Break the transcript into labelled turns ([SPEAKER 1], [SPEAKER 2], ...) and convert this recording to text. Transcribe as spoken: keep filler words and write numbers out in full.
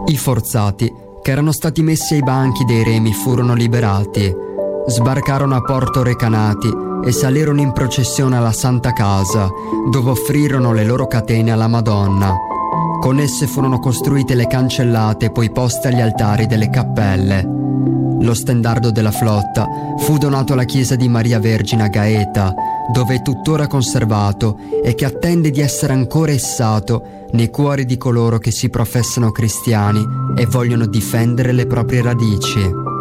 [SPEAKER 1] I forzati, che erano stati messi ai banchi dei remi, furono liberati, sbarcarono a Porto Recanati e salirono in processione alla Santa Casa, dove offrirono le loro catene alla Madonna. Con esse furono costruite le cancellate e poi poste agli altari delle cappelle. Lo stendardo della flotta fu donato alla chiesa di Maria Vergine a Gaeta, dove è tuttora conservato e che attende di essere ancora issato nei cuori di coloro che si professano cristiani e vogliono difendere le proprie radici.